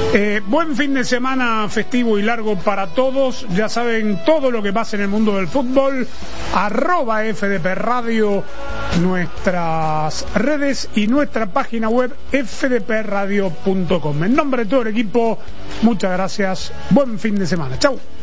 Buen fin de semana festivo y largo para todos. Ya saben todo lo que pasa en el mundo del fútbol. @FDP Radio, nuestras redes y nuestra página web fdpradio.com. En nombre de todo el equipo, muchas gracias. Buen fin de semana. Chau.